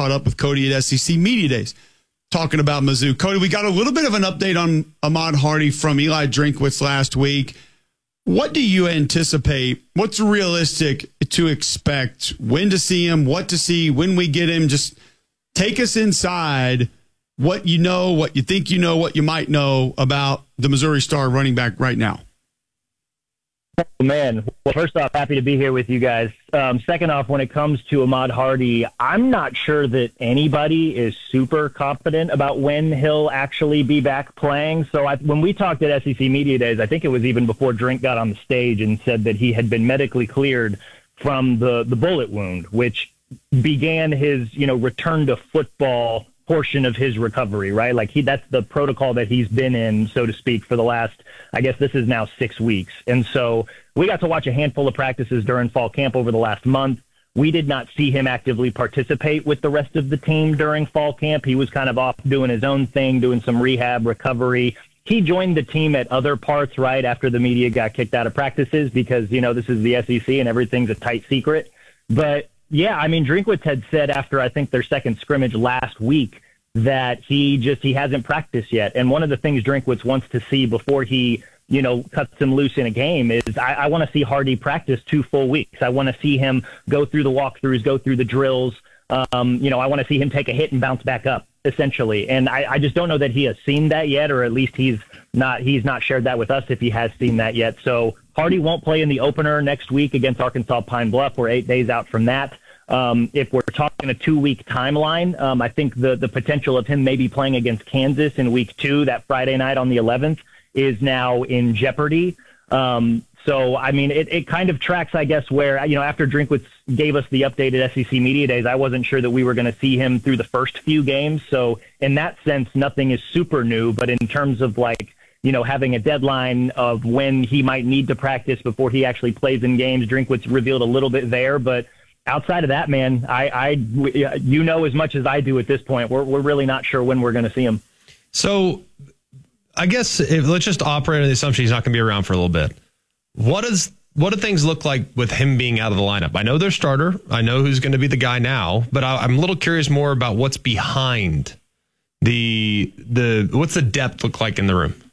caught up with Cody at SEC Media Days talking about Mizzou. Cody, we got a little bit of an update on Ahmad Hardy from Eli Drinkwitz last week. What do you anticipate? What's realistic to expect? When to see him? What to see? When we get him? Just take us inside what you know, what you think you know, what you might know about the Missouri Star running back right now. Oh, man. Well, first off, happy to be here with you guys. Second off, when it comes to Ahmad Hardy, I'm not sure that anybody is super confident about when he'll actually be back playing. So when we talked at SEC Media Days, I think it was even before Drink got on the stage and said that he had been medically cleared from the bullet wound, which began his, return to football portion of his recovery, right? Like that's the protocol that he's been in, so to speak, for the last, I guess this is now 6 weeks. And so we got to watch a handful of practices during fall camp over the last month. We did not see him actively participate with the rest of the team during fall camp. He was kind of off doing his own thing, doing some rehab recovery. He joined the team at other parts right after the media got kicked out of practices because, this is the SEC and everything's a tight secret. But yeah, I mean, Drinkwitz had said after, I think, their second scrimmage last week that he hasn't practiced yet. And one of the things Drinkwitz wants to see before he, cuts him loose in a game is I want to see Hardy practice 2 full weeks. I want to see him go through the walkthroughs, go through the drills. I want to see him take a hit and bounce back up, essentially. And I just don't know that he has seen that yet, or at least he's not shared that with us if he has seen that yet. So Hardy won't play in the opener next week against Arkansas Pine Bluff. We're 8 days out from that. If we're talking a 2-week timeline, I think the potential of him maybe playing against Kansas in week 2, that Friday night on the 11th, is now in jeopardy. So, I mean, it kind of tracks, I guess, where, after Drinkwitz gave us the update at SEC Media Days, I wasn't sure that we were going to see him through the first few games. So in that sense, nothing is super new. But in terms of having a deadline of when he might need to practice before he actually plays in games, Drinkwitz revealed a little bit there. But outside of that, man, as much as I do at this point, we're really not sure when we're going to see him. So I guess let's just operate on the assumption he's not going to be around for a little bit. What do things look like with him being out of the lineup? I know they're starter. I know who's going to be the guy now, but I'm a little curious more about what's behind what's the depth look like in the room?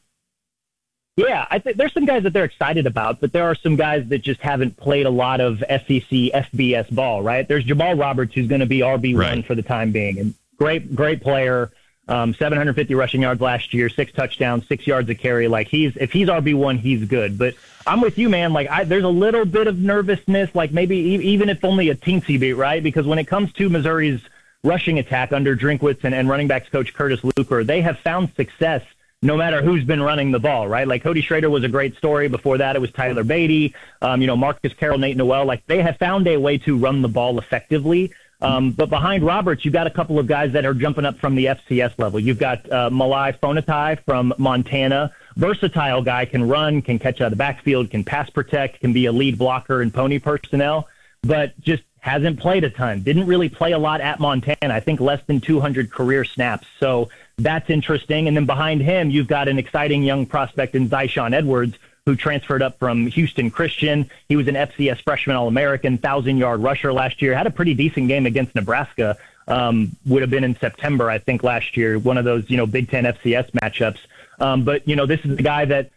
Yeah, I think there's some guys that they're excited about, but there are some guys that just haven't played a lot of SEC FBS ball, right? There's Jamal Roberts, who's going to be RB1 for the time being, and great player. 750 rushing yards last year, 6 touchdowns, 6 yards a carry. If he's RB1, he's good. But I'm with you, man. There's a little bit of nervousness, maybe even if only a teensy bit, right? Because when it comes to Missouri's rushing attack under Drinkwitz and running backs coach Curtis Luker, they have found success no matter who's been running the ball, right? Cody Schrader was a great story. Before that, it was Tyler Beatty, Marcus Carroll, Nate Noel. They have found a way to run the ball effectively. But behind Roberts, you've got a couple of guys that are jumping up from the FCS level. You've got Malai Fonatai from Montana. Versatile guy, can run, can catch out of the backfield, can pass protect, can be a lead blocker in pony personnel, but just hasn't played a ton. Didn't really play a lot at Montana. I think less than 200 career snaps. So that's interesting. And then behind him, you've got an exciting young prospect in Zyshawn Edwards, who transferred up from Houston Christian. He was an FCS freshman All-American, 1,000-yard rusher last year. Had a pretty decent game against Nebraska. Would have been in September, I think, last year. One of those, Big Ten FCS matchups. But this is a guy that,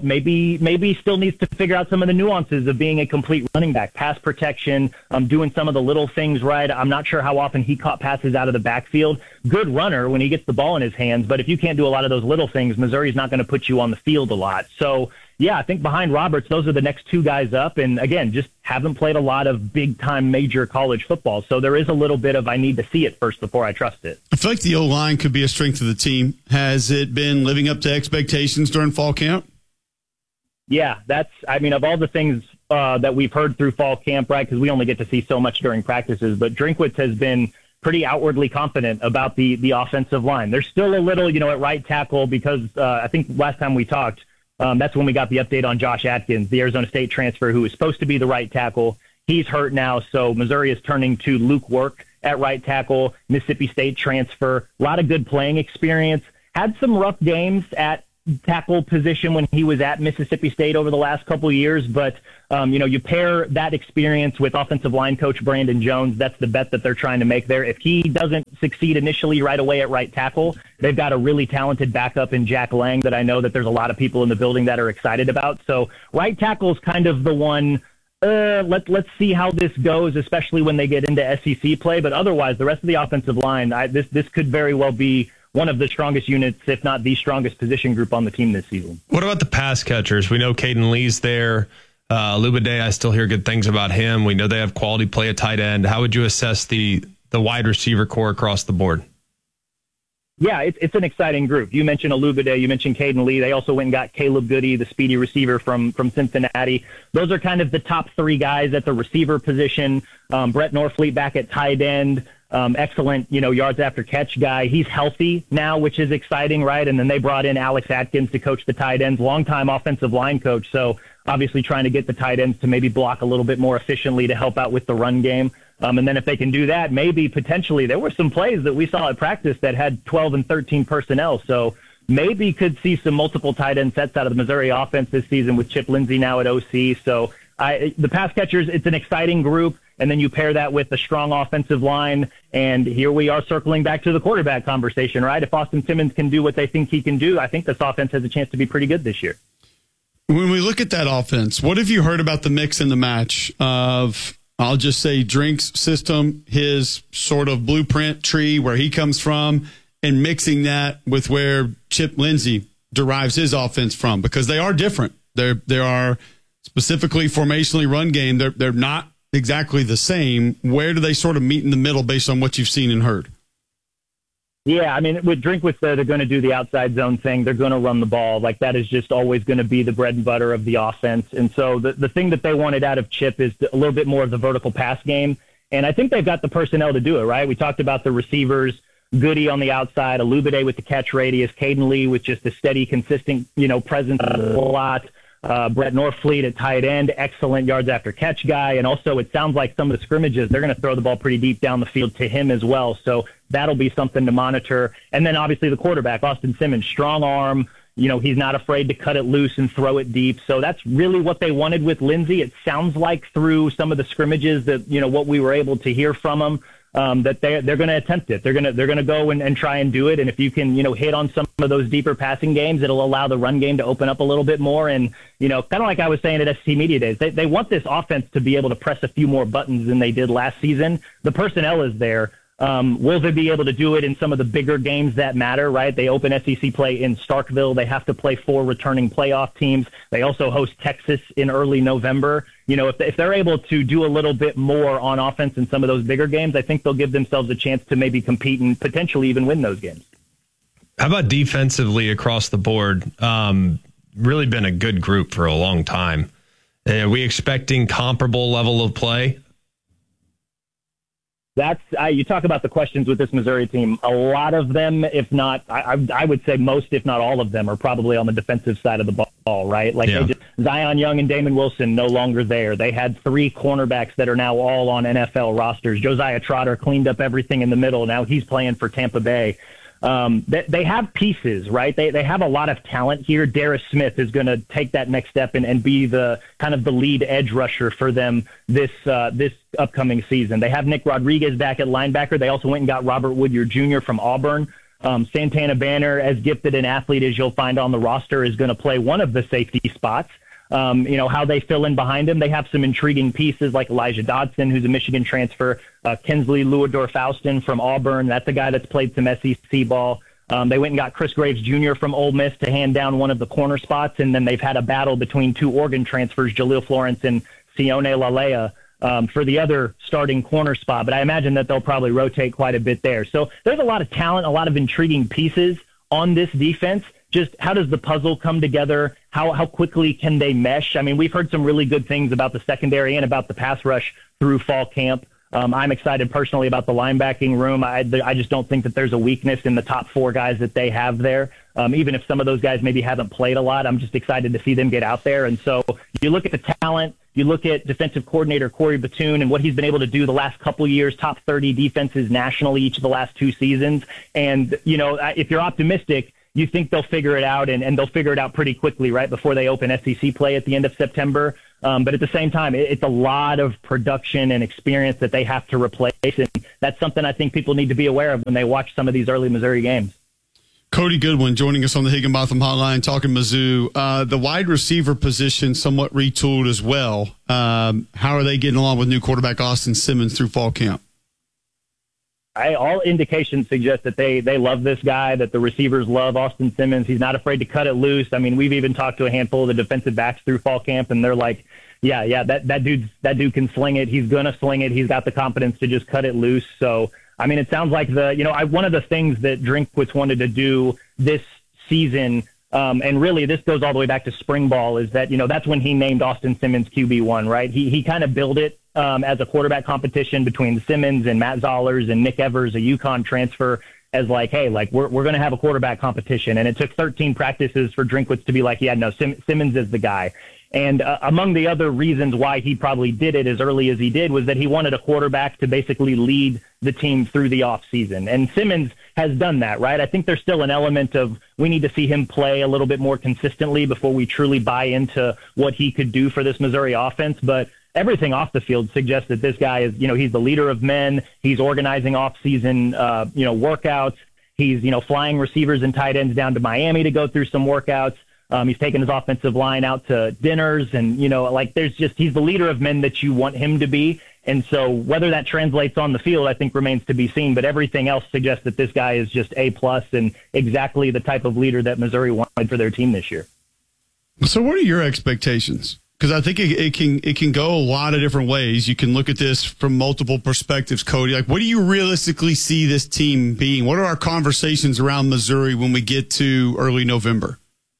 maybe still needs to figure out some of the nuances of being a complete running back, pass protection, doing some of the little things right. I'm not sure how often he caught passes out of the backfield. Good runner when he gets the ball in his hands, but if you can't do a lot of those little things, Missouri's not going to put you on the field a lot. So, yeah, I think behind Roberts, those are the next 2 guys up. And again, just haven't played a lot of big time major college football. So there is a little bit of I need to see it first before I trust it. I feel like the O-line could be a strength of the team. Has it been living up to expectations during fall camp? Yeah, of all the things that we've heard through fall camp, right, because we only get to see so much during practices, but Drinkwitz has been pretty outwardly confident about the offensive line. There's still a little, at right tackle because I think last time we talked, that's when we got the update on Josh Atkins, the Arizona State transfer who was supposed to be the right tackle. He's hurt now, so Missouri is turning to Luke Work at right tackle, Mississippi State transfer. A lot of good playing experience. Had some rough games at tackle position when he was at Mississippi State over the last couple of years, but you pair that experience with offensive line coach Brandon Jones. That's the bet that they're trying to make there. If he doesn't succeed initially right away at right tackle. They've got a really talented backup in Jack Lang that I know that there's a lot of people in the building that are excited about. So right tackle is kind of the one. Let's see how this goes, especially when they get into SEC play. But otherwise, the rest of the offensive line, this could very well be one of the strongest units, if not the strongest position group on the team this season. What about the pass catchers? We know Caden Lee's there. Lubade, I still hear good things about him. We know they have quality play at tight end. How would you assess the wide receiver core across the board? Yeah, it's an exciting group. You mentioned Alubade, you mentioned Caden Lee. They also went and got Caleb Goody, the speedy receiver from Cincinnati. Those are kind of the top three guys at the receiver position. Brett Norfleet back at tight end. Excellent, yards after catch guy. He's healthy now, which is exciting, right? And then they brought in Alex Atkins to coach the tight ends, longtime offensive line coach. So obviously trying to get the tight ends to maybe block a little bit more efficiently to help out with the run game. And then if they can do that, maybe potentially there were some plays that we saw at practice that had 12 and 13 personnel. So maybe could see some multiple tight end sets out of the Missouri offense this season with Chip Lindsey now at OC. So the pass catchers, it's an exciting group. And then you pair that with a strong offensive line. And here we are circling back to the quarterback conversation, right? If Austin Simmons can do what they think he can do, I think this offense has a chance to be pretty good this year. When we look at that offense, what have you heard about the mix and the match of, I'll just say, Drink's system, his sort of blueprint tree, where he comes from, and mixing that with where Chip Lindsey derives his offense from? Because they are different. They are specifically formationally run game. They're not exactly the same. Where do they sort of meet in the middle based on what you've seen and heard? Yeah, I mean, with Drinkwitz, they're going to do the outside zone thing. They're going to run the ball. Like, that is just always going to be the bread and butter of the offense. And so the thing that they wanted out of Chip is a little bit more of the vertical pass game. And I think they've got the personnel to do it, right? We talked about the receivers, Goody on the outside, Alubade with the catch radius, Caden Lee with just a steady, consistent, presence a lot. Brett Norfleet at tight end, excellent yards after catch guy. And also it sounds like some of the scrimmages, they're going to throw the ball pretty deep down the field to him as well. So that'll be something to monitor. And then obviously the quarterback, Austin Simmons, strong arm. He's not afraid to cut it loose and throw it deep. So that's really what they wanted with Lindsey. It sounds like through some of the scrimmages that, what we were able to hear from him, that they're going to attempt it. They're going to go and try and do it. And if you can, hit on some of those deeper passing games, it'll allow the run game to open up a little bit more. And, kind of like I was saying at SC Media Days, they want this offense to be able to press a few more buttons than they did last season. The personnel is there. Will they be able to do it in some of the bigger games that matter, right? They open SEC play in Starkville. They have to play 4 returning playoff teams. They also host Texas in early November. If they're able to do a little bit more on offense in some of those bigger games, I think they'll give themselves a chance to maybe compete and potentially even win those games. How about defensively across the board? Really been a good group for a long time. Are we expecting comparable level of play? That's you talk about the questions with this Missouri team. A lot of them, if not, I would say most, if not all of them, are probably on the defensive side of the ball, right? Like Zion Young and Damon Wilson no longer there. They had 3 cornerbacks that are now all on NFL rosters. Josiah Trotter cleaned up everything in the middle. Now he's playing for Tampa Bay. They have pieces, right? They have a lot of talent here. Darius Smith is going to take that next step and be the kind of the lead edge rusher for them this upcoming season. They have Nick Rodriguez back at linebacker. They also went and got Robert Woodyard Jr. from Auburn. Santana Banner, as gifted an athlete as you'll find on the roster, is going to play one of the safety spots. How they fill in behind him. They have some intriguing pieces like Elijah Dodson, who's a Michigan transfer, Kinsley Luador-Faustin from Auburn. That's a guy that's played some SEC ball. They went and got Chris Graves Jr. from Ole Miss to hand down one of the corner spots, and then they've had a battle between 2 Oregon transfers, Jaleel Florence and Sione Lalea, for the other starting corner spot. But I imagine that they'll probably rotate quite a bit there. So there's a lot of talent, a lot of intriguing pieces on this defense. Just how does the puzzle come together? How quickly can they mesh? I mean, we've heard some really good things about the secondary and about the pass rush through fall camp. I'm excited personally about the linebacking room. I just don't think that there's a weakness in the top 4 guys that they have there. Even if some of those guys maybe haven't played a lot, I'm just excited to see them get out there. And so you look at the talent, you look at defensive coordinator Corey Batoon and what he's been able to do the last couple of years, top 30 defenses nationally each of the last 2 seasons. And, if you're optimistic, you think they'll figure it out, and they'll figure it out pretty quickly, right, before they open SEC play at the end of September. But at the same time, it's a lot of production and experience that they have to replace. And that's something I think people need to be aware of when they watch some of these early Missouri games. Cody Goodwin joining us on the Higginbotham Hotline talking Mizzou. The wide receiver position somewhat retooled as well. How are they getting along with new quarterback Austin Simmons through fall camp? All indications suggest that they love this guy, that the receivers love Austin Simmons. He's not afraid to cut it loose. I mean, we've even talked to a handful of the defensive backs through fall camp, and they're like, yeah, that dude can sling it. He's going to sling it. He's got the confidence to just cut it loose. So, I mean, it sounds like one of the things that Drinkwitz wanted to do this season, and really this goes all the way back to spring ball, is that, that's when he named Austin Simmons QB1, right? He kind of built it as a quarterback competition between Simmons and Matt Zollers and Nick Evers, a UConn transfer, as like, hey, like we're going to have a quarterback competition. And it took 13 practices for Drinkwitz to be like, yeah, no, Simmons is the guy. And among the other reasons why he probably did it as early as he did was that he wanted a quarterback to basically lead the team through the offseason. And Simmons has done that, right? I think there's still an element of we need to see him play a little bit more consistently before we truly buy into what he could do for this Missouri offense. But everything off the field suggests that this guy is, he's the leader of men. He's organizing off-season, workouts. He's, flying receivers and tight ends down to Miami to go through some workouts. He's taken his offensive line out to dinners and, he's the leader of men that you want him to be. And so whether that translates on the field, I think remains to be seen. But everything else suggests that this guy is just A+ and exactly the type of leader that Missouri wanted for their team this year. So what are your expectations? Because I think it can go a lot of different ways. You can look at this from multiple perspectives, Cody. Like, what do you realistically see this team being? What are our conversations around Missouri when we get to early November?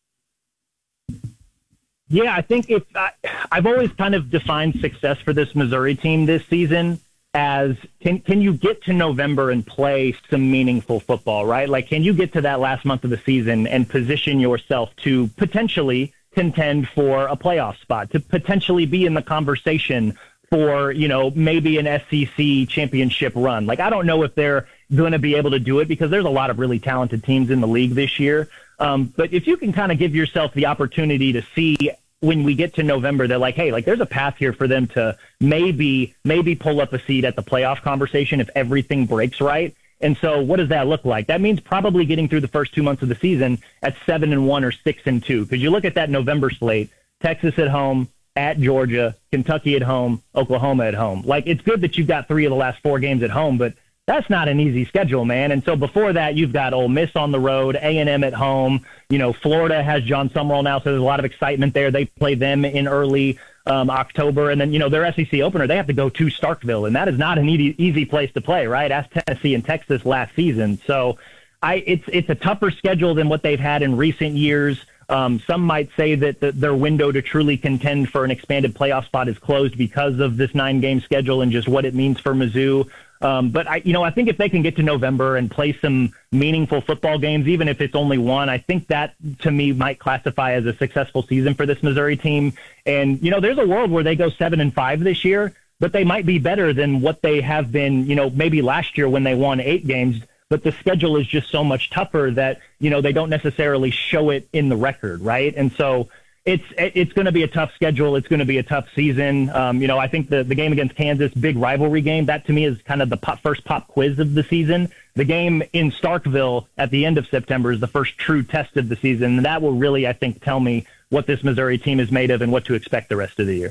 Yeah, I think I've always kind of defined success for this Missouri team this season as can you get to November and play some meaningful football, right? Like, can you get to that last month of the season and position yourself to potentially contend for a playoff spot, to potentially be in the conversation for, maybe an SEC championship run. Like, I don't know if they're going to be able to do it because there's a lot of really talented teams in the league this year. But if you can kind of give yourself the opportunity to see when we get to November, they're like, hey, like there's a path here for them to maybe pull up a seat at the playoff conversation if everything breaks right. And so what does that look like? That means probably getting through the first 2 months of the season at 7-1 or 6-2. Because you look at that November slate, Texas at home, at Georgia, Kentucky at home, Oklahoma at home. Like, it's good that you've got 3 of the last 4 games at home, but that's not an easy schedule, man. And so before that, you've got Ole Miss on the road, A&M at home. Florida has John Summerall now, so there's a lot of excitement there. They play them in early October. And then, their SEC opener, they have to go to Starkville, and that is not an easy place to play, right? Ask Tennessee and Texas last season. So it's a tougher schedule than what they've had in recent years. Some might say that their window to truly contend for an expanded playoff spot is closed because of this 9-game schedule and just what it means for Mizzou. But I think if they can get to November and play some meaningful football games, even if it's only one, I think that to me might classify as a successful season for this Missouri team. And, there's a world where they go 7-5 this year, but they might be better than what they have been, maybe last year when they won 8 games. But the schedule is just so much tougher that, they don't necessarily show it in the record, right? And so it's going to be a tough schedule. It's going to be a tough season. I think the game against Kansas, big rivalry game, that to me is kind of the first pop quiz of the season. The game in Starkville at the end of September is the first true test of the season. And that will really, I think, tell me what this Missouri team is made of and what to expect the rest of the year.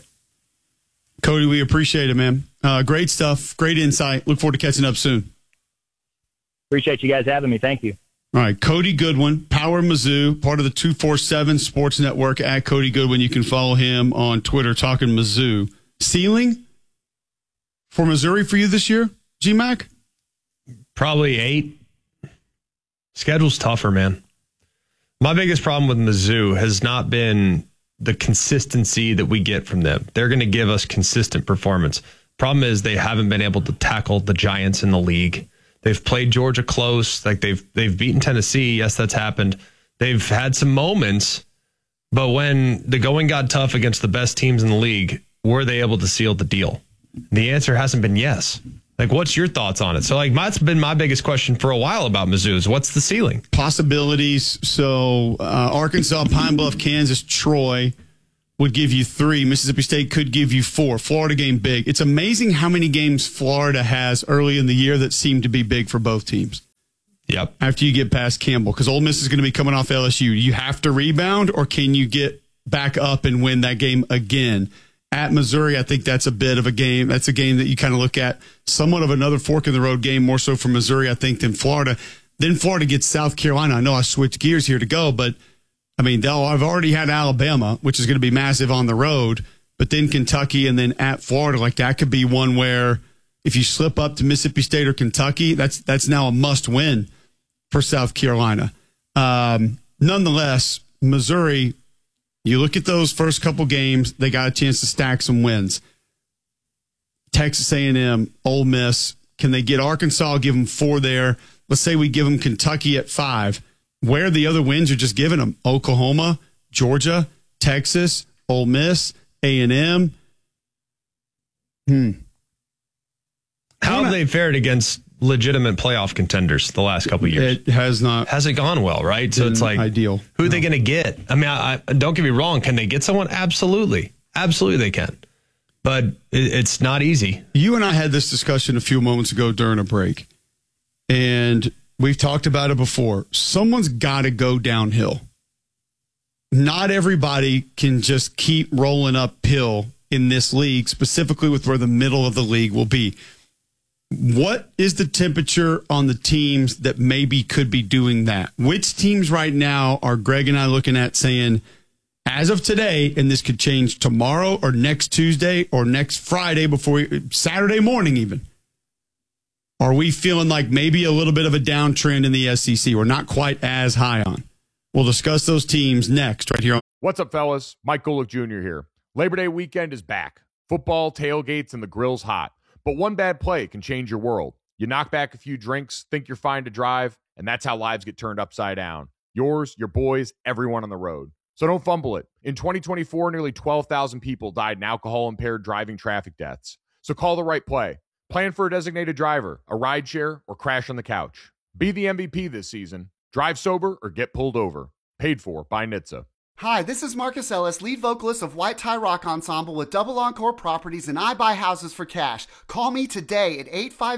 Cody, we appreciate it, man. Great stuff. Great insight. Look forward to catching up soon. Appreciate you guys having me. Thank you. All right, Cody Goodwin, Power Mizzou, part of the 247 Sports Network at Cody Goodwin. You can follow him on Twitter, talking Mizzou. Ceiling for Missouri for you this year, G-Mac? Probably 8. Schedule's tougher, man. My biggest problem with Mizzou has not been the consistency that we get from them. They're going to give us consistent performance. Problem is they haven't been able to tackle the giants in the league. They've played Georgia close, like they've beaten Tennessee. Yes, that's happened. They've had some moments, but when the going got tough against the best teams in the league, were they able to seal the deal? The answer hasn't been yes. Like, what's your thoughts on it? So, like, that's been my biggest question for a while about Mizzou is what's the ceiling? Possibilities. So, Arkansas, Pine Bluff, Kansas, Troy. would give you 3. Mississippi State could give you 4. Florida game big. It's amazing how many games Florida has early in the year that seem to be big for both teams. Yep. After you get past Campbell, because Ole Miss is going to be coming off LSU. Do you have to rebound, or can you get back up and win that game again? At Missouri, I think that's a bit of a game. That's a game that you kind of look at somewhat of another fork in the road game, more so for Missouri, I think, than Florida. Then Florida gets South Carolina. I know I switched gears here to go, but I mean, I've already had Alabama, which is going to be massive on the road, but then Kentucky and then at Florida. Like, that could be one where if you slip up to Mississippi State or Kentucky, that's now a must win for South Carolina. Nonetheless, Missouri, you look at those first couple games, they got a chance to stack some wins. Texas A&M, Ole Miss, can they get Arkansas, give them 4 there? Let's say we give them Kentucky at 5. Where the other wins are just giving them? Oklahoma, Georgia, Texas, Ole Miss, A&M. How have they fared against legitimate playoff contenders the last couple of years? It hasn't gone well, right? So it's like, ideal. Who are they going to get? I mean, I don't get me wrong. Can they get someone? Absolutely. Absolutely they can. But it's not easy. You and I had this discussion a few moments ago during a break, and we've talked about it before. Someone's got to go downhill. Not everybody can just keep rolling uphill in this league, specifically with where the middle of the league will be. What is the temperature on the teams that maybe could be doing that? Which teams right now are Greg and I looking at saying, as of today, and this could change tomorrow or next Tuesday or next Friday Saturday morning even, are we feeling like maybe a little bit of a downtrend in the SEC? We're not quite as high on. We'll discuss those teams next right here. What's up, fellas? Mike Golick Jr. here. Labor Day weekend is back. Football, tailgates, and the grill's hot. But one bad play can change your world. You knock back a few drinks, think you're fine to drive, and that's how lives get turned upside down. Yours, your boys, everyone on the road. So don't fumble it. In 2024, nearly 12,000 people died in alcohol-impaired driving traffic deaths. So call the right play. Plan for a designated driver, a rideshare, or crash on the couch. Be the MVP this season. Drive sober or get pulled over. Paid for by NHTSA. Hi, this is Marcus Ellis, lead vocalist of White Tie Rock Ensemble with Double Encore Properties, and I buy houses for cash. Call me today at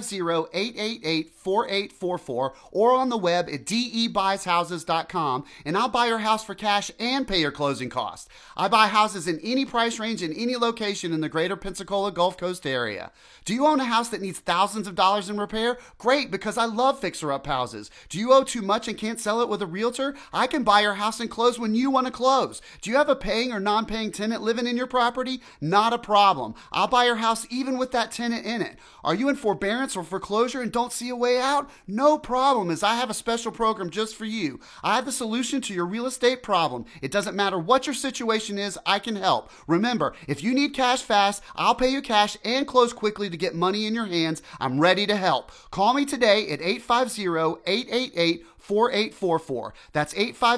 850-888-4844 or on the web at debuys.houses.com, and I'll buy your house for cash and pay your closing costs. I buy houses in any price range in any location in the greater Pensacola Gulf Coast area. Do you own a house that needs thousands of dollars in repair? Great, because I love fixer-up houses. Do you owe too much and can't sell it with a realtor? I can buy your house and close when you want to close. Do you have a paying or non-paying tenant living in your property? Not a problem. I'll buy your house even with that tenant in it. Are you in forbearance or foreclosure and don't see a way out? No problem, as I have a special program just for you. I have the solution to your real estate problem. It doesn't matter what your situation is, I can help. Remember, if you need cash fast, I'll pay you cash and close quickly to get money in your hands. I'm ready to help. Call me today at 850-888-4844. That's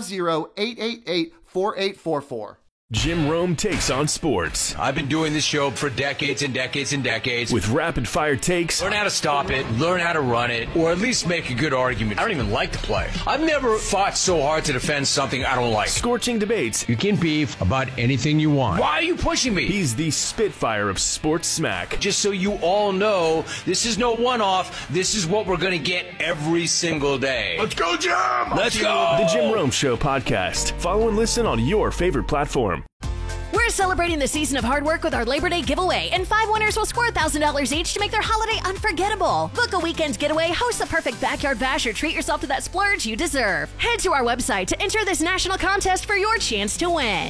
850-888-4844. Jim Rome takes on sports. I've been doing this show for decades and decades and decades. With rapid fire takes. Learn how to stop it, learn how to run it, or at least make a good argument. I don't even like the play. I've never fought so hard to defend something I don't like. Scorching debates. You can beef about anything you want. Why are you pushing me? He's the Spitfire of sports smack. Just so you all know, this is no one-off. This is what we're going to get every single day. Let's go, Jim! Let's go! The Jim Rome Show podcast. Follow and listen on your favorite platform. We're celebrating the season of hard work with our Labor Day giveaway, and 5 winners will score $1,000 each to make their holiday unforgettable. Book a weekend getaway, host the perfect backyard bash, or treat yourself to that splurge you deserve. Head to our website to enter this national contest for your chance to win.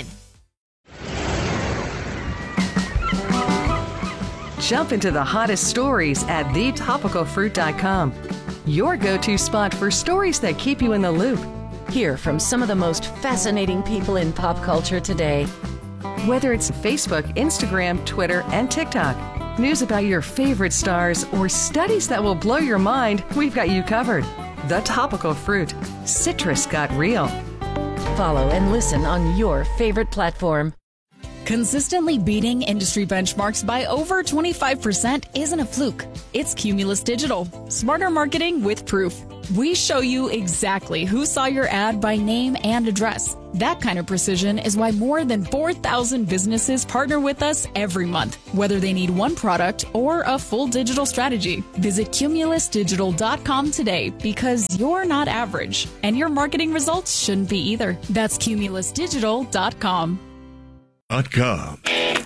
Jump into the hottest stories at thetopicalfruit.com. Your go-to spot for stories that keep you in the loop. Hear from some of the most fascinating people in pop culture today. Whether it's Facebook, Instagram, Twitter, and TikTok, news about your favorite stars, or studies that will blow your mind, we've got you covered. The Topical Fruit. Citrus got real. Follow and listen on your favorite platform. Consistently beating industry benchmarks by over 25% isn't a fluke. It's Cumulus Digital. Smarter marketing with proof. We show you exactly who saw your ad by name and address. That kind of precision is why more than 4,000 businesses partner with us every month, whether they need one product or a full digital strategy. Visit cumulusdigital.com today because you're not average, and your marketing results shouldn't be either. That's cumulusdigital.com. .com.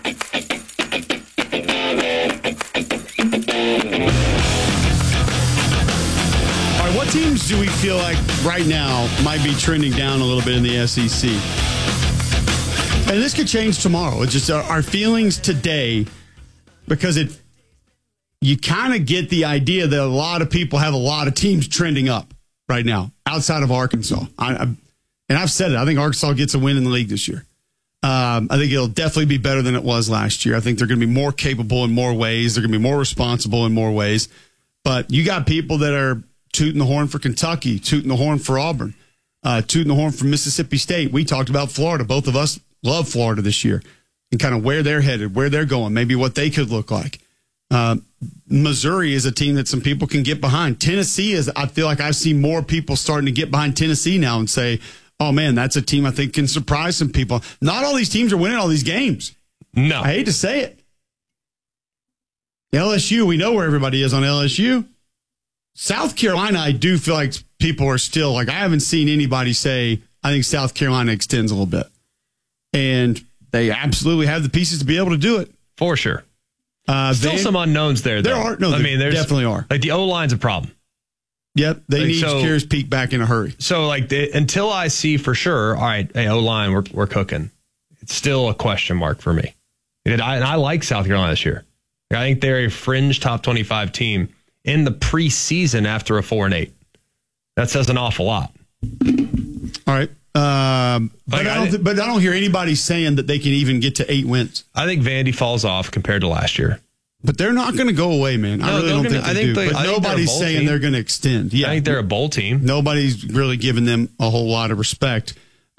What teams do we feel like right now might be trending down a little bit in the SEC? And this could change tomorrow. It's just our feelings today, because you kind of get the idea that a lot of people have a lot of teams trending up right now outside of Arkansas. And I've said it. I think Arkansas gets a win in the league this year. I think it'll definitely be better than it was last year. I think they're going to be more capable in more ways. They're going to be more responsible in more ways. But you got people that are tooting the horn for Kentucky, tooting the horn for Auburn, tooting the horn for Mississippi State. We talked about Florida. Both of us love Florida this year and kind of where they're headed, where they're going, maybe what they could look like. Missouri is a team that some people can get behind. Tennessee is, I feel like I've seen more people starting to get behind Tennessee now and say, oh, man, that's a team I think can surprise some people. Not all these teams are winning all these games. No. I hate to say it. LSU, we know where everybody is on LSU. South Carolina, I do feel like people are still, like, I haven't seen anybody say, I think South Carolina extends a little bit. And they absolutely have the pieces to be able to do it. For sure. Still some unknowns there, though. There are. No, there definitely are. Like, the O-line's a problem. Yep. They need Kyrus Peak back in a hurry. So, like, until I see for sure, all right, hey, O-line, we're cooking. It's still a question mark for me. And I like South Carolina this year. I think they're a fringe top 25 team in the preseason after a 4-8. That says an awful lot. All right. But I don't hear anybody saying that they can even get to 8 wins. I think Vandy falls off compared to last year. But they're not going to go away, man. I really don't think they do. But nobody's saying they're going to extend. Yeah, I think they're a bowl team. Nobody's really giving them a whole lot of respect.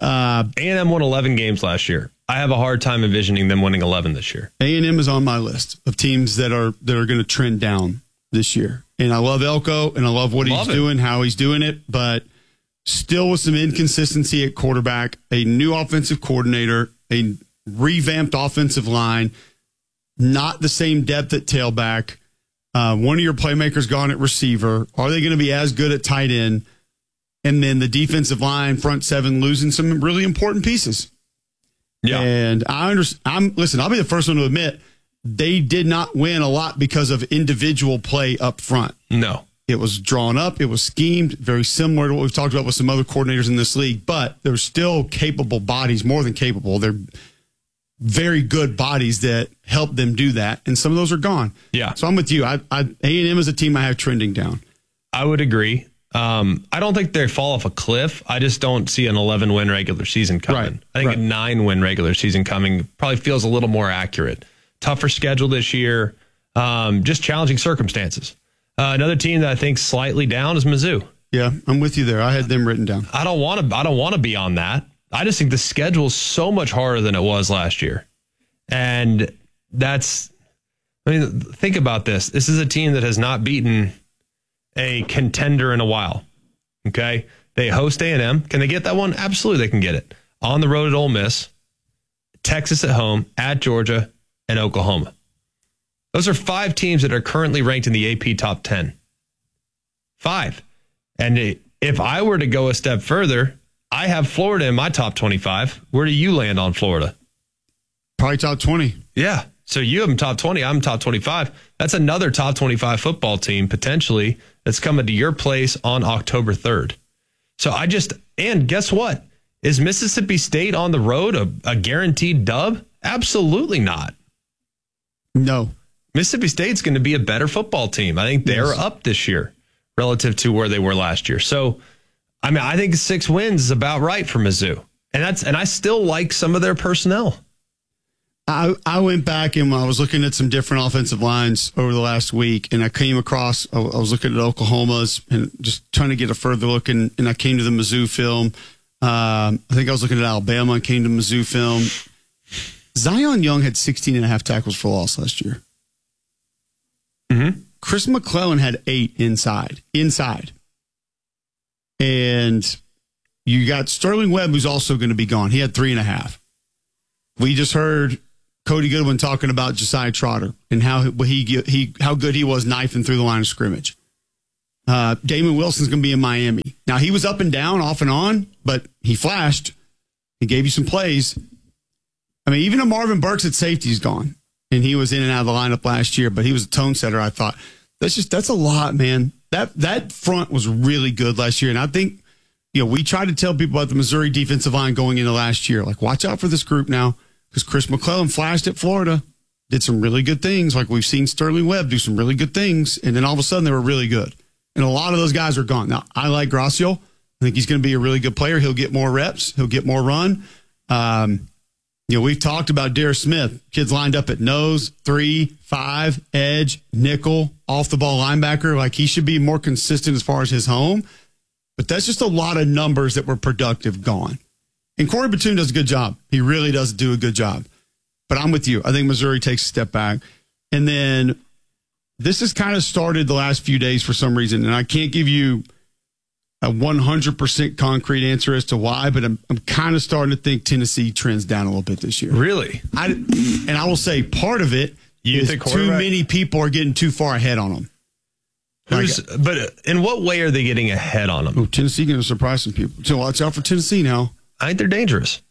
A&M won 11 games last year. I have a hard time envisioning them winning 11 this year. A&M is on my list of teams that are going to trend down this year. And I love Elko, and I love what he's doing, how he's doing it, but still with some inconsistency at quarterback, a new offensive coordinator, a revamped offensive line, not the same depth at tailback, one of your playmakers gone at receiver. Are they going to be as good at tight end? And then the defensive line, front seven, losing some really important pieces. Yeah. And listen, I'll be the first one to admit, they did not win a lot because of individual play up front. No. It was drawn up. It was schemed, very similar to what we've talked about with some other coordinators in this league, but they're still capable bodies, more than capable. They're very good bodies that help them do that, and some of those are gone. Yeah. So I'm with you. A&M is a team I have trending down. I would agree. I don't think they fall off a cliff. I just don't see an 11-win regular season coming. Right. I think a 9-win regular season coming probably feels a little more accurate. Tougher schedule this year, just challenging circumstances. Another team that I think slightly down is Mizzou. Yeah, I'm with you there. I had them written down. I don't want to be on that. I just think the schedule is so much harder than it was last year. And think about this. This is a team that has not beaten a contender in a while. Okay? They host A&M. Can they get that one? Absolutely, they can get it. On the road at Ole Miss, Texas at home, at Georgia, and Oklahoma. Those are 5 teams that are currently ranked in the AP top 10. 5. And if I were to go a step further, I have Florida in my top 25. Where do you land on Florida? Probably top 20. Yeah. So you have them top 20. I'm top 25. That's another top 25 football team potentially that's coming to your place on October 3rd. So and guess what? Is Mississippi State on the road a guaranteed dub? Absolutely not. No. Mississippi State's going to be a better football team. I think they're up this year relative to where they were last year. So, I think 6 wins is about right for Mizzou. And I still like some of their personnel. I went back and I was looking at some different offensive lines over the last week, and I came across, I was looking at Oklahoma's and just trying to get a further look, and I came to the Mizzou film. I think I was looking at Alabama and came to Mizzou film. Zion Young had 16.5 tackles for loss last year. Mm-hmm. Chris McClellan had 8 inside. And you got Sterling Webb, who's also going to be gone. He had 3.5. We just heard Cody Goodwin talking about Josiah Trotter and how good he was knifing through the line of scrimmage. Damon Wilson's going to be in Miami. Now, he was up and down, off and on, but he flashed. He gave you some plays. I mean, even a Marvin Burks at safety is gone, and he was in and out of the lineup last year, but he was a tone setter, I thought. That's a lot, man. That front was really good last year, and I think, we tried to tell people about the Missouri defensive line going into last year, like, watch out for this group now, because Chris McClellan flashed at Florida, did some really good things, like we've seen Sterling Webb do some really good things, and then all of a sudden they were really good. And a lot of those guys are gone. Now, I like Gracio. I think he's going to be a really good player. He'll get more reps. He'll get more run. We've talked about Darius Smith. Kids lined up at nose, 3, 5, edge, nickel, off-the-ball linebacker. Like, he should be more consistent as far as his home. But that's just a lot of numbers that were productive gone. And Corey Batoon does a good job. He really does do a good job. But I'm with you. I think Missouri takes a step back. And then this has kind of started the last few days for some reason, and I can't give you a 100% concrete answer as to why, but I'm kind of starting to think Tennessee trends down a little bit this year. Really? I will say part of it is too many people are getting too far ahead on them. But in what way are they getting ahead on them? Tennessee going to surprise some people. So watch out for Tennessee now. I think they're dangerous.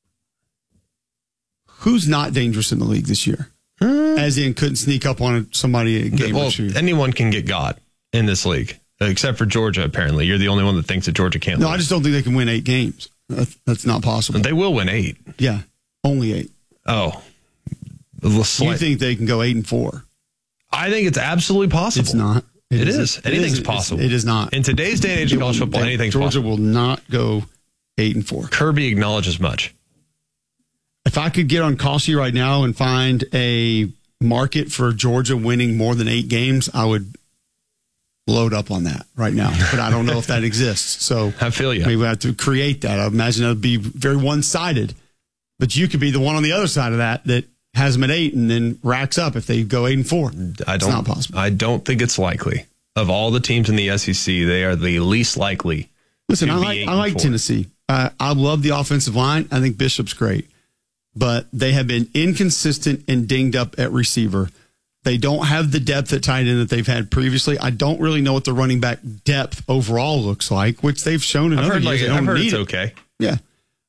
Who's not dangerous in the league this year? As in, couldn't sneak up on somebody a game or two. Anyone can get got in this league, except for Georgia, apparently. You're the only one that thinks that Georgia can't No, lose. I just don't think they can win 8 games. That's not possible. They will win 8. Yeah, only 8. Oh. You think they can go 8-4? I think it's absolutely possible. It's not. It is. Anything's possible. It is not. In today's day and age of college football, anything's Georgia possible. will not go 8-4. Kirby acknowledges much. If I could get on Kalshi right now and find a market for Georgia winning more than 8 games, I would load up on that right now. But I don't know if that exists. So I feel you. We have to create that. I imagine that would be very one-sided. But you could be the one on the other side of that has them at 8 and then racks up if they go 8-4. It's not possible. I don't think it's likely. Of all the teams in the SEC, they are the least likely. Listen, I like Tennessee. I love the offensive line. I think Bishop's great. But they have been inconsistent and dinged up at receiver. They don't have the depth at tight end that they've had previously. I don't really know what the running back depth overall looks like, which they've shown in other years. I've heard it's okay. Yeah.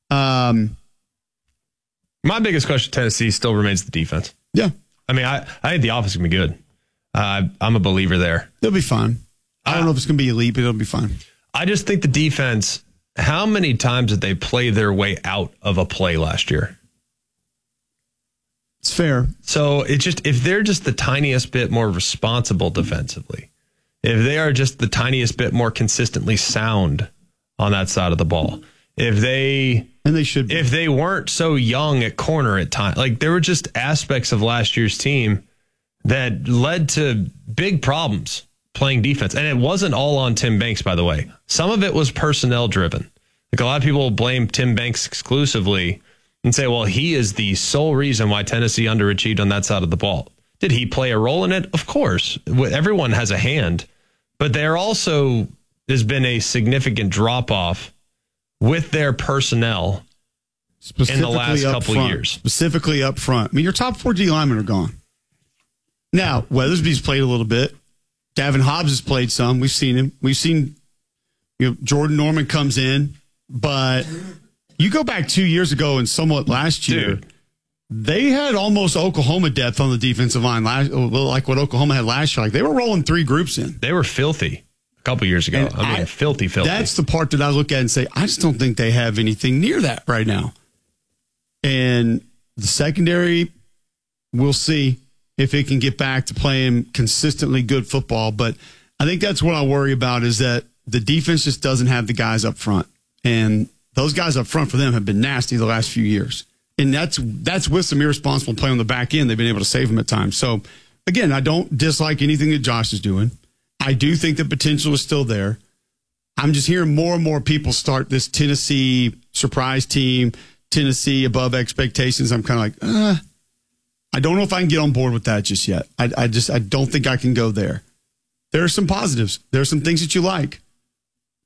My biggest question to Tennessee still remains the defense. Yeah. I mean, I think the offense is going to be good. I'm a believer there. They'll be fine. I don't know if it's going to be elite, but it'll be fine. I just think the defense, how many times did they play their way out of a play last year? It's fair. So if they're just the tiniest bit more responsible defensively, if they are just the tiniest bit more consistently sound on that side of the ball, if they weren't so young at corner at times, like there were just aspects of last year's team that led to big problems playing defense. And it wasn't all on Tim Banks, by the way. Some of it was personnel driven. Like a lot of people blame Tim Banks exclusively and say, well, he is the sole reason why Tennessee underachieved on that side of the ball. Did he play a role in it? Of course. Everyone has a hand. But there also has been a significant drop-off with their personnel in the last couple of years. Specifically up front. I mean, your top 4 D linemen are gone. Now, Weathersby's played a little bit. Davin Hobbs has played some. We've seen him. We've seen Jordan Norman comes in, but you go back 2 years ago and somewhat last year, they had almost Oklahoma depth on the defensive line, like what Oklahoma had last year. Like they were rolling 3 groups in. They were filthy a couple years ago. Filthy. That's the part that I look at and say, I just don't think they have anything near that right now. And the secondary, we'll see if it can get back to playing consistently good football. But I think that's what I worry about is that the defense just doesn't have the guys up front. And those guys up front for them have been nasty the last few years. And that's with some irresponsible play on the back end. They've been able to save them at times. So, again, I don't dislike anything that Josh is doing. I do think the potential is still there. I'm just hearing more and more people start this Tennessee surprise team, Tennessee above expectations. I'm kind of like, I don't know if I can get on board with that just yet. I don't think I can go there. There are some positives. There are some things that you like.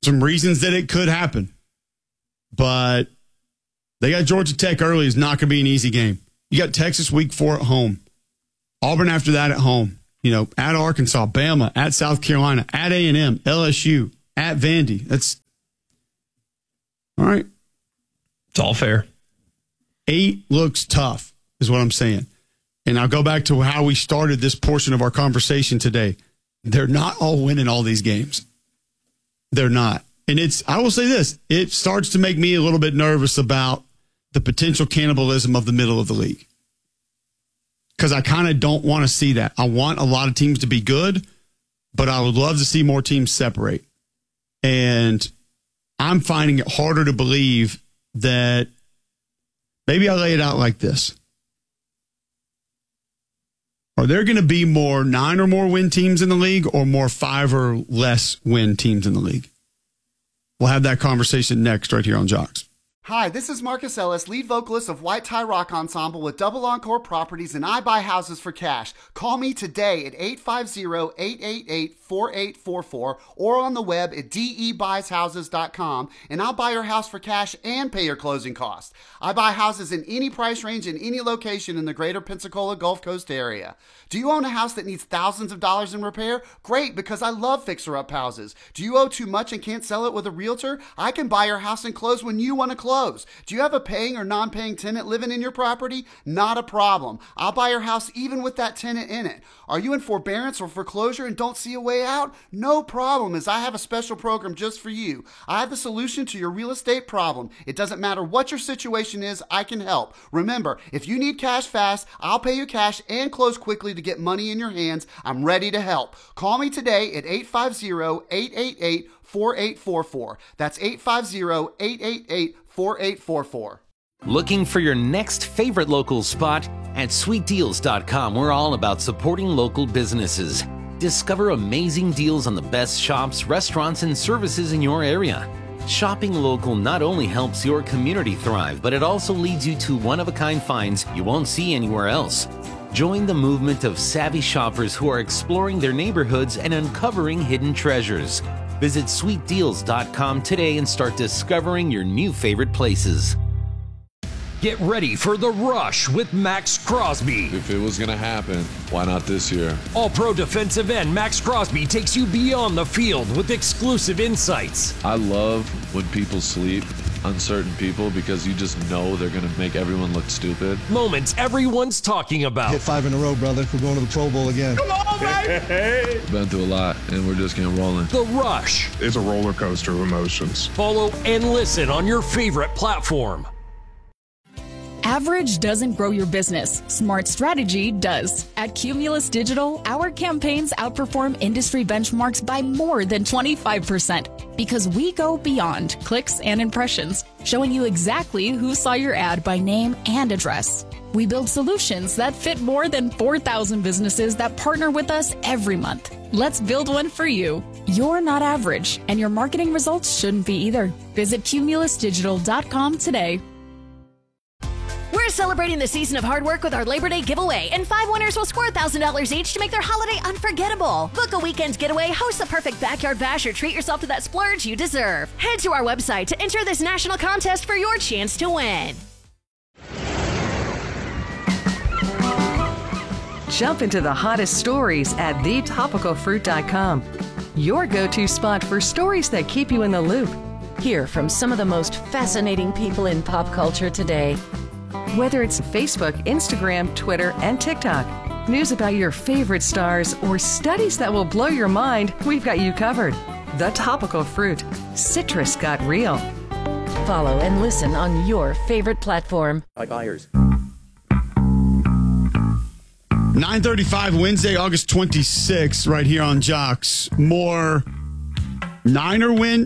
some reasons that it could happen. But they got Georgia Tech early. Is not going to be an easy game. You got Texas week 4 at home. Auburn after that at home. At Arkansas, Bama, at South Carolina, at A&M, LSU, at Vandy. That's all right. It's all fair. 8 looks tough, is what I'm saying. And I'll go back to how we started this portion of our conversation today. They're not all winning all these games. They're not. And I will say this, it starts to make me a little bit nervous about the potential cannibalism of the middle of the league. Because I kind of don't want to see that. I want a lot of teams to be good, but I would love to see more teams separate. And I'm finding it harder to believe that maybe I lay it out like this. Are there going to be more 9 or more win teams in the league or more 5 or less win teams in the league? We'll have that conversation next right here on Jocks. Hi, this is Marcus Ellis, lead vocalist of White Tie Rock Ensemble with Double Encore Properties, and I buy houses for cash. Call me today at 850-888-4844 or on the web at debuys.houses.com, and I'll buy your house for cash and pay your closing costs. I buy houses in any price range in any location in the greater Pensacola Gulf Coast area. Do you own a house that needs thousands of dollars in repair? Great, because I love fixer-up houses. Do you owe too much and can't sell it with a realtor? I can buy your house and close when you want to close. Do you have a paying or non-paying tenant living in your property? Not a problem. I'll buy your house even with that tenant in it. Are you in forbearance or foreclosure and don't see a way out? No problem, as I have a special program just for you. I have the solution to your real estate problem. It doesn't matter what your situation is, I can help. Remember, if you need cash fast, I'll pay you cash and close quickly to get money in your hands. I'm ready to help. Call me today at 850-888-4844. That's 850-888-4844. Looking for your next favorite local spot? At sweetdeals.com, we're all about supporting local businesses. Discover amazing deals on the best shops, restaurants, and services in your area. Shopping local not only helps your community thrive, but it also leads you to one-of-a-kind finds you won't see anywhere else. Join the movement of savvy shoppers who are exploring their neighborhoods and uncovering hidden treasures. Visit sweetdeals.com today and start discovering your new favorite places. Get ready for The Rush with Max Crosby. If it was going to happen, why not this year? All-Pro defensive end Max Crosby takes you beyond the field with exclusive insights. I love when people sleep on certain people because you just know they're going to make everyone look stupid. Moments everyone's talking about. Hit 5 in a row, brother. We're going to the Pro Bowl again. Come on, baby! Been through a lot, and we're just getting rolling. The Rush. It's a roller coaster of emotions. Follow and listen on your favorite platform. Average doesn't grow your business. Smart strategy does. At Cumulus Digital, our campaigns outperform industry benchmarks by more than 25% because we go beyond clicks and impressions, showing you exactly who saw your ad by name and address. We build solutions that fit more than 4,000 businesses that partner with us every month. Let's build one for you. You're not average, and your marketing results shouldn't be either. Visit cumulusdigital.com today. We're celebrating the season of hard work with our Labor Day giveaway, and 5 winners will score $1,000 each to make their holiday unforgettable. Book a weekend getaway, host the perfect backyard bash, or treat yourself to that splurge you deserve. Head to our website to enter this national contest for your chance to win. Jump into the hottest stories at thetopicalfruit.com. Your go-to spot for stories that keep you in the loop. Hear from some of the most fascinating people in pop culture today. Whether it's Facebook, Instagram, Twitter, and TikTok, news about your favorite stars, or studies that will blow your mind, we've got you covered. The Topical Fruit. Citrus got real. Follow and listen on your favorite platform. By buyers. 9:35 Wednesday, August 26th, right here on Jocks. More 9+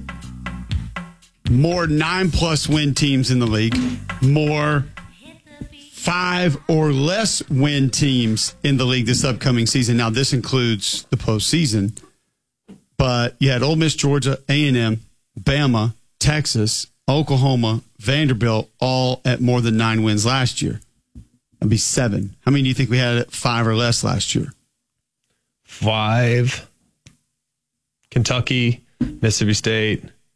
win teams in the league. More 5 or less win teams in the league this upcoming season. Now, this includes the postseason, but you had Ole Miss, Georgia, A&M, Bama, Texas, Oklahoma, Vanderbilt, all at more than 9 wins last year. That'd be 7. How many do you think we had at 5 or less last year? 5. Kentucky, Mississippi State,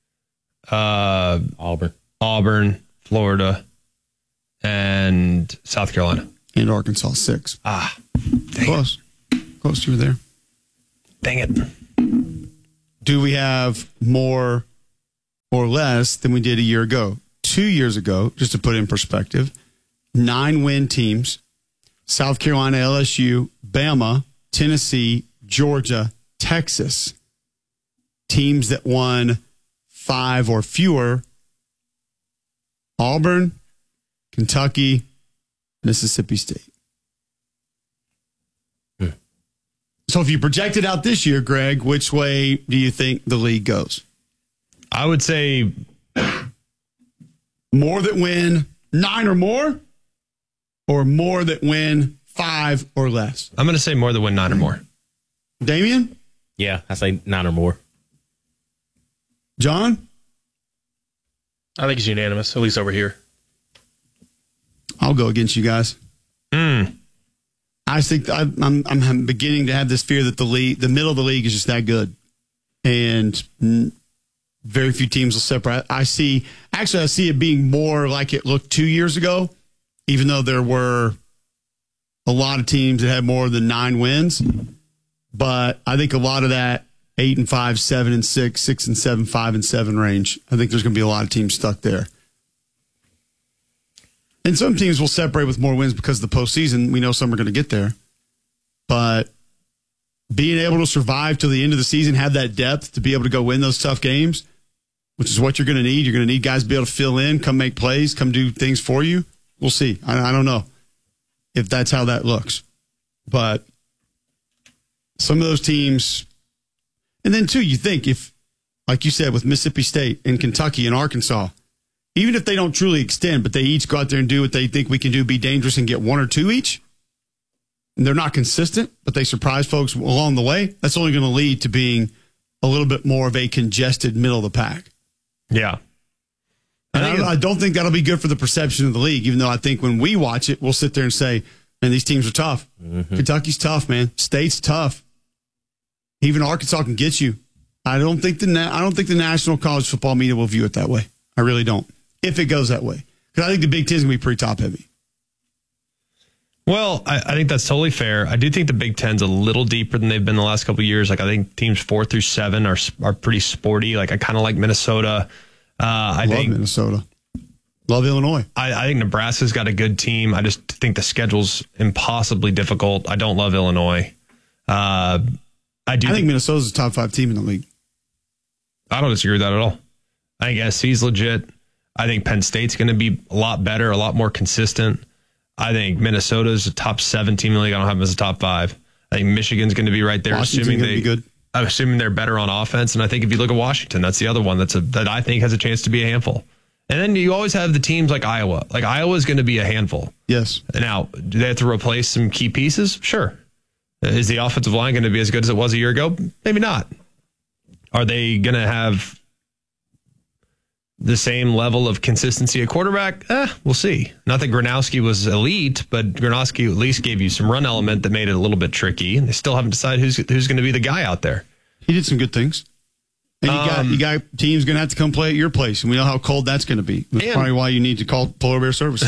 Auburn, Florida, and South Carolina. And Arkansas, 6. Close. Close, you were there. Dang it. Do we have more or less than we did a year ago? 2 years ago, just to put it in perspective, 9-win teams, South Carolina, LSU, Bama, Tennessee, Georgia, Texas. Teams that won 5 or fewer, Auburn, Kentucky, Mississippi State. So if you project it out this year, Greg, which way do you think the league goes? I would say more that win 9 or more, or more that win 5 or less? I'm going to say more that win 9 or more. Damian? Yeah, I say 9 or more. John? I think it's unanimous, at least over here. I'll go against you guys. I think I'm beginning to have this fear that the middle of the league is just that good, and very few teams will separate. I see it being more like it looked 2 years ago, even though there were a lot of teams that had more than 9 wins. But I think a lot of that 8-5, 7-6, 6-7, 5-7 range. I think there's going to be a lot of teams stuck there. And some teams will separate with more wins because of the postseason. We know some are going to get there. But being able to survive till the end of the season, have that depth to be able to go win those tough games, which is what you're going to need. You're going to need guys to be able to fill in, come make plays, come do things for you. We'll see. I don't know if that's how that looks. But some of those teams, and then too, you think if, like you said, with Mississippi State and Kentucky and Arkansas, even if they don't truly extend, but they each go out there and do what they think we can do, be dangerous and get 1 or 2 each, and they're not consistent, but they surprise folks along the way, that's only going to lead to being a little bit more of a congested middle of the pack. Yeah. And I don't think that'll be good for the perception of the league, even though I think when we watch it, we'll sit there and say, man, these teams are tough. Mm-hmm. Kentucky's tough, man. State's tough. Even Arkansas can get you. I don't think the National College Football Media will view it that way. I really don't. If it goes that way. Because I think the Big Ten is going to be pretty top-heavy. Well, I think that's totally fair. I do think the Big Ten's a little deeper than they've been the last couple of years. Like, I think teams 4 through 7 are pretty sporty. Like, I kind of like Minnesota. I love Minnesota. Love Illinois. I think Nebraska's got a good team. I just think the schedule's impossibly difficult. I don't love Illinois. I think Minnesota's a top 5 team in the league. I don't disagree with that at all. I think SC's legit. I think Penn State's going to be a lot better, a lot more consistent. I think Minnesota's a top 7 team in the league. I don't have them as a top 5. I think Michigan's going to be right there, assuming they're better on offense. And I think if you look at Washington, that's the other one that I think has a chance to be a handful. And then you always have the teams like Iowa. Like, Iowa's going to be a handful. Yes. Now, do they have to replace some key pieces? Sure. Is the offensive line going to be as good as it was a year ago? Maybe not. Are they going to have the same level of consistency at quarterback? We'll see. Not that Gronowski was elite, but Gronowski at least gave you some run element that made it a little bit tricky, and they still haven't decided who's going to be the guy out there. He did some good things. And you got teams going to have to come play at your place, and we know how cold that's going to be. That's probably why you need to call Polar Bear Services.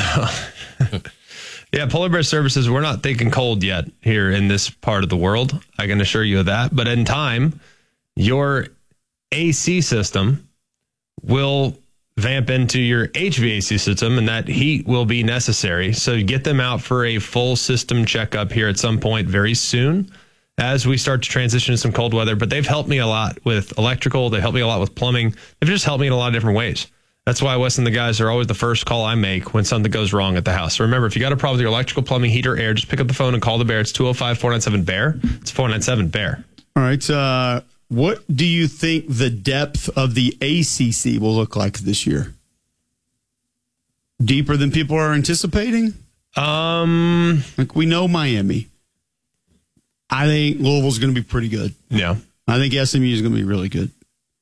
Yeah, Polar Bear Services, we're not thinking cold yet here in this part of the world. I can assure you of that. But in time, your AC system will vamp into your HVAC system, and that heat will be necessary. So get them out for a full system checkup here at some point very soon as we start to transition to some cold weather. But they've helped me a lot with electrical. They helped me a lot with plumbing. They've just helped me in a lot of different ways. That's why Wes and the guys are always the first call I make when something goes wrong at the house. So remember, if you got a problem with your electrical, plumbing, heater, air, just pick up the phone and call the Bear. It's 205-497-BEAR. It's 497-BEAR. All right. What do you think the depth of the ACC will look like this year? Deeper than people are anticipating? Like, we know Miami. I think Louisville's going to be pretty good. Yeah. I think SMU is going to be really good.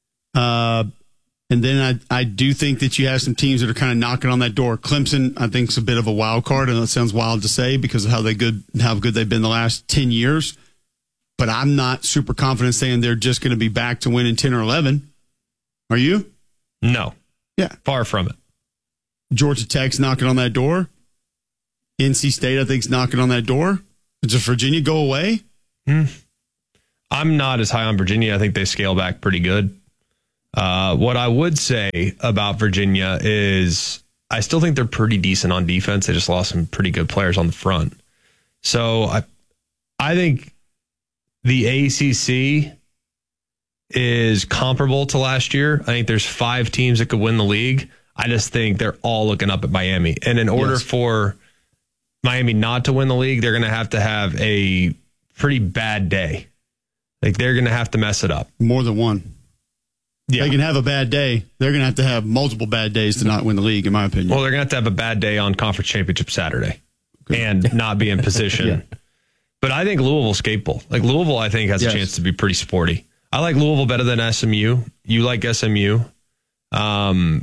And then I do think that you have some teams that are kind of knocking on that door. Clemson, I think, is a bit of a wild card. I know it sounds wild to say because of how good they've been the last 10 years. But I'm not super confident saying they're just going to be back to winning 10 or 11. Are you? No. Yeah. Far from it. Georgia Tech's knocking on that door. NC State, I think, is knocking on that door. Does Virginia go away? I'm not as high on Virginia. I think they scale back pretty good. What I would say about Virginia is I still think they're pretty decent on defense. They just lost some pretty good players on the front. So I think the ACC is comparable to last year. I think there's 5 teams that could win the league. I just think they're all looking up at Miami. And in order for Miami not to win the league, they're going to have a pretty bad day. Like, they're going to have to mess it up. More than one. Yeah. They can have a bad day. They're going to have multiple bad days to not win the league, in my opinion. Well, they're going to have a bad day on Conference Championship Saturday and not be in position. Yeah. But I think Louisville's capable. Like, Louisville, I think, has a chance to be pretty sporty. I like Louisville better than SMU. You like SMU. But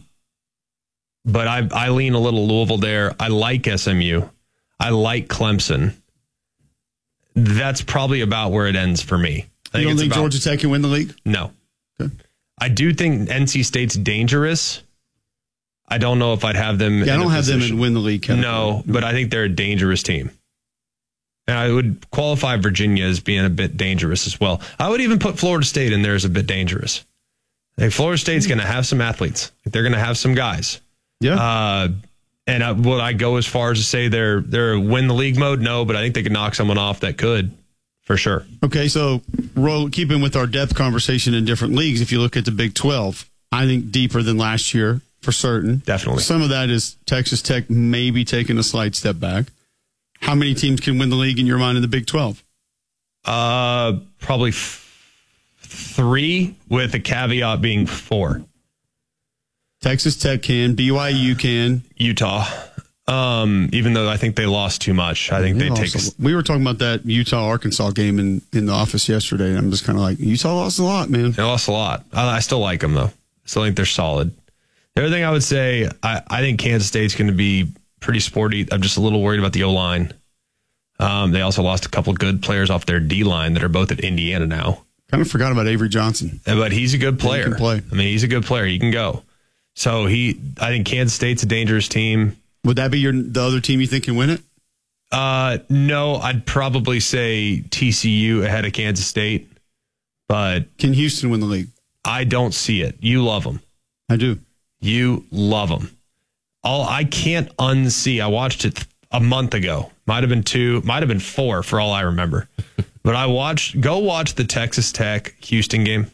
I lean a little Louisville there. I like SMU. I like Clemson. That's probably about where it ends for me. You don't think Georgia Tech can win the league? No. Okay. I do think NC State's dangerous. I don't know if I'd have them. Yeah, I don't have them in win the league category. No, but I think they're a dangerous team. And I would qualify Virginia as being a bit dangerous as well. I would even put Florida State in there as a bit dangerous. Like, Florida State's going to have some athletes. They're going to have some guys. Yeah. And would I go as far as to say they're win the league mode? No, but I think they could knock someone off that could, for sure. Okay, so keeping with our depth conversation in different leagues, if you look at the Big 12, I think deeper than last year for certain. Definitely. Some of that is Texas Tech maybe taking a slight step back. How many teams can win the league in your mind in the Big 12? Probably 3, with a caveat being 4. Texas Tech can, BYU can, Utah. Even though I think they lost too much, I think they take. We were talking about that Utah-Arkansas game in the office yesterday, and I'm just kind of like, Utah lost a lot, man. They lost a lot. I still like them, though. I still think they're solid. The other thing I would say, I think Kansas State's going to be pretty sporty. I'm just a little worried about the O-line. They also lost a couple good players off their D-line that are both at Indiana now. Kind of forgot about Avery Johnson. But he's a good player. He can play. I mean, he's a good player. He can go. So I think Kansas State's a dangerous team. Would that be the other team you think can win it? No, I'd probably say TCU ahead of Kansas State. But can Houston win the league? I don't see it. You love them. I do. You love them. I can't unsee. I watched it a month ago. Might have been 2, might have been 4 for all I remember. But go watch the Texas Tech Houston game.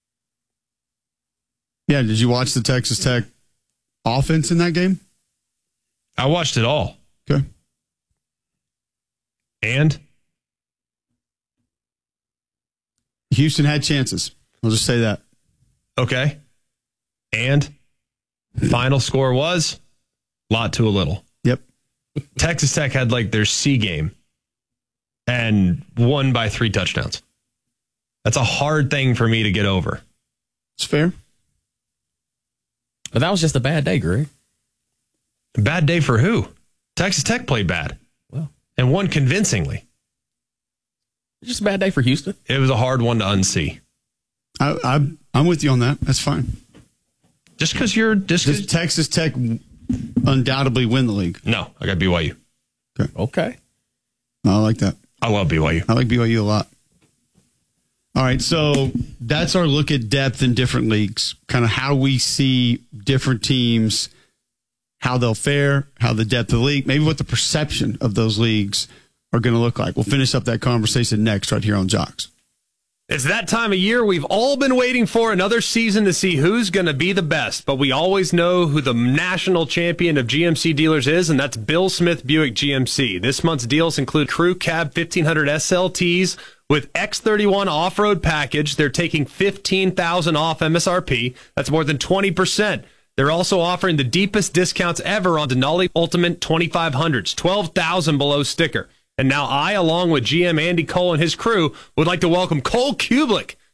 Yeah, did you watch the Texas Tech offense in that game? I watched it all. Okay. And? Houston had chances. I'll just say that. Okay. And? Final score was? Lot to a little. Yep. Texas Tech had like their C game and won by 3 touchdowns. That's a hard thing for me to get over. It's fair. But that was just a bad day, Greg. A bad day for who? Texas Tech played bad. Well, and won convincingly. Just a bad day for Houston. It was a hard one to unsee. I'm with you on that. That's fine. Just because Does Texas Tech undoubtedly win the league? No, I got BYU. Okay. I like that. I love BYU. I like BYU a lot. All right, so that's our look at depth in different leagues, kind of how we see different teams, how they'll fare, how the depth of the league, maybe what the perception of those leagues are going to look like. We'll finish up that conversation next right here on Jocks. It's that time of year we've all been waiting for, another season to see who's going to be the best. But we always know who the national champion of GMC dealers is, and that's Bill Smith Buick GMC. This month's deals include Crew Cab 1500 SLTs with X31 off-road package. They're taking $15,000 off MSRP. That's more than 20%. They're also offering the deepest discounts ever on Denali Ultimate 2500s, $12,000 below sticker. And now I, along with GM Andy Cole and his crew, would like to welcome Cole Kublik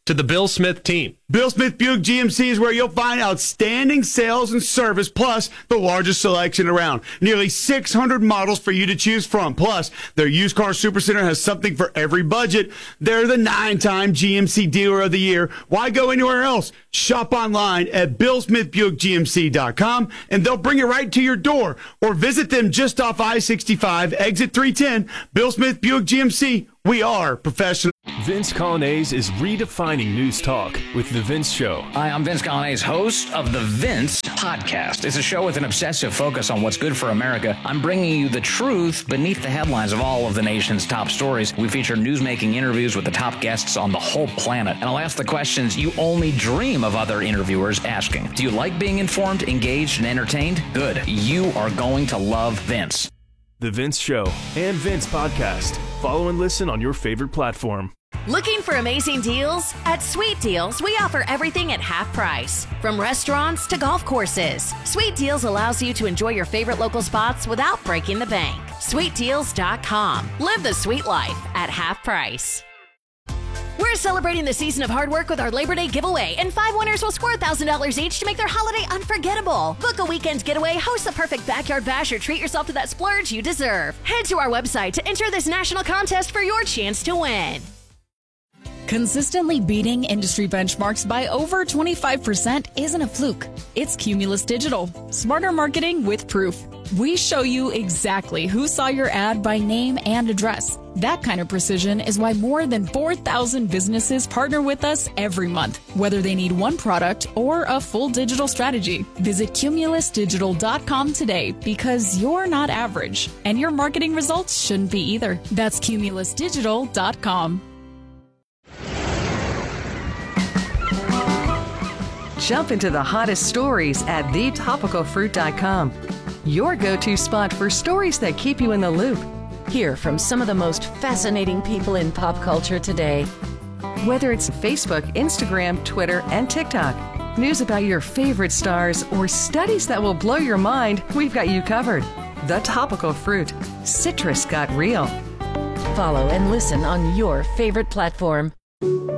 to the Bill Smith team. Bill Smith Buick GMC is where you'll find outstanding sales and service, plus the largest selection around. Nearly 600 models for you to choose from. Plus, their used car supercenter has something for every budget. They're the 9-time GMC Dealer of the Year. Why go anywhere else? Shop online at BillSmithBuickGMC.com, and they'll bring it right to your door. Or visit them just off I-65, exit 310. Bill Smith Buick GMC. We are professional. Vince Colonnese is redefining news talk with The Vince Show. Hi, I'm Vince Colonnese, host of The Vince Podcast. It's a show with an obsessive focus on what's good for America. I'm bringing you the truth beneath the headlines of all of the nation's top stories. We feature newsmaking interviews with the top guests on the whole planet. And I'll ask the questions you only dream of other interviewers asking. Do you like being informed, engaged, and entertained? Good. You are going to love Vince. The Vince Show and Vince Podcast. Follow and listen on your favorite platform. Looking for amazing deals? At Sweet Deals, we offer everything at half price. From restaurants to golf courses, Sweet Deals allows you to enjoy your favorite local spots without breaking the bank. SweetDeals.com. Live the sweet life at half price. We're celebrating the season of hard work with our Labor Day giveaway, and 5 winners will score $1,000 each to make their holiday unforgettable. Book a weekend getaway, host the perfect backyard bash, or treat yourself to that splurge you deserve. Head to our website to enter this national contest for your chance to win. Consistently beating industry benchmarks by over 25% isn't a fluke. It's Cumulus Digital. Smarter marketing with proof. We show you exactly who saw your ad by name and address. That kind of precision is why more than 4,000 businesses partner with us every month, whether they need one product or a full digital strategy. Visit CumulusDigital.com today, because you're not average, and your marketing results shouldn't be either. That's CumulusDigital.com. Jump into the hottest stories at thetopicalfruit.com. Your go-to spot for stories that keep you in the loop. Hear from some of the most fascinating people in pop culture today. Whether it's Facebook, Instagram, Twitter, and TikTok, news about your favorite stars, or studies that will blow your mind, we've got you covered. The Topical Fruit. Citrus got real. Follow and listen on your favorite platform.